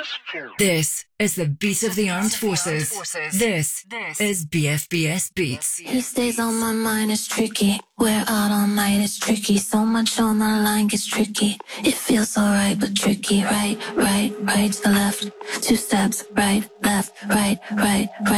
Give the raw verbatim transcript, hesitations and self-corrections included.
This is the beat of the armed forces. This is B F B S Beats. He stays on my mind, it's tricky. We're out all night, it's tricky. So much on the line gets tricky. It feels alright, but tricky. Right, right, right to the left. Two steps, right, left, right, right, right.